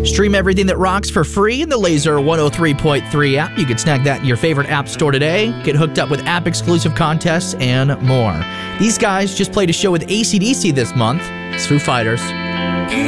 Stream everything that rocks for free in the Laser 103.3 app. You can snag that in your favorite app store today. Get hooked up with app-exclusive contests and more. These guys just played a show with AC/DC this month. It's Foo Fighters.